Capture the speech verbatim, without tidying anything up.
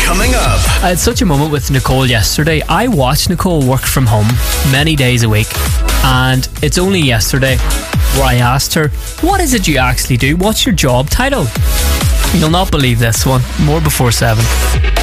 Coming up. I had such a moment with Nicole yesterday. I watched Nicole work from home many days a week, and it's only yesterday where I asked her, what is it you actually do? What's your job title? You'll not believe this one. More before seven.